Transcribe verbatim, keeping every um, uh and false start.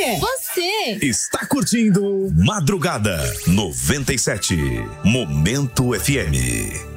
quê? Você! Está curtindo Madrugada noventa e sete. Momento F M.